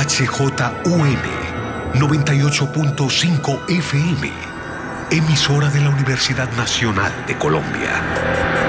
HJUN 98.5 FM, emisora de la Universidad Nacional de Colombia.